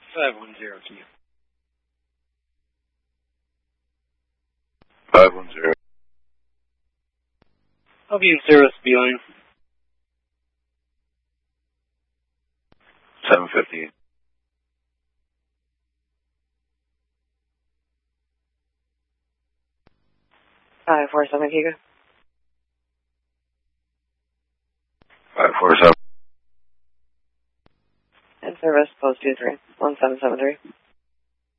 510 to you. 510. I'll be in service, Beeline. 715. 547 Giga. 547. In service, post 23, 1773.